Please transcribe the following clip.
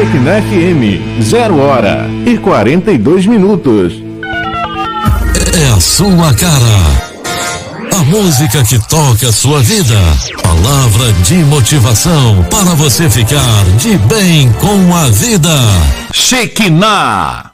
Shekinah FM, 0h42. É a sua cara. A música que toca a sua vida. Palavra de motivação para você ficar de bem com a vida. Shekinah.